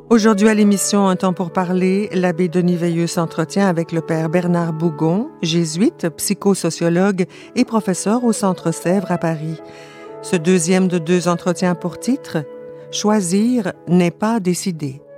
Aujourd'hui à l'émission Un temps pour parler, l'abbé Denis Veilleux s'entretient avec le père Bernard Bougon, jésuite, psychosociologue et professeur au Centre Sèvres à Paris. Ce deuxième de 2 entretiens pour titre « Choisir n'est pas décider ».